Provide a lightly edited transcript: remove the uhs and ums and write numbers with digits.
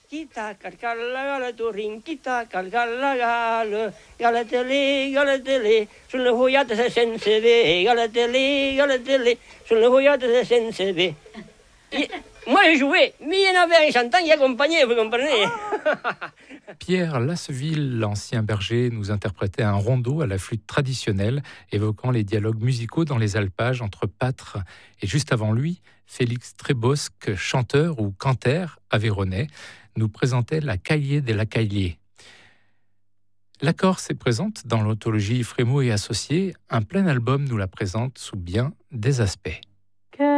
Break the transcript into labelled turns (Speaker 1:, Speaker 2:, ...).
Speaker 1: Kita calcalla galatorin, kita calcalla galatele, sulle hoiate se sense ve, galatele, sulle hoiate se sense ve. Moi j'ai joué, mais il y en avait un chantant qui accompagnait, vous comprenez?
Speaker 2: Pierre Lasseville, l'ancien berger, nous interprétait un rondeau à la flûte traditionnelle, évoquant les dialogues musicaux dans les alpages entre pâtres. Et juste avant lui, Félix Trébosque, chanteur ou cantaire aveyronais, nous présentait la Caillée des Lacailliers. La Corse est présente dans l'anthologie Frémaux et Associés. Un plein album nous la présente sous bien des aspects.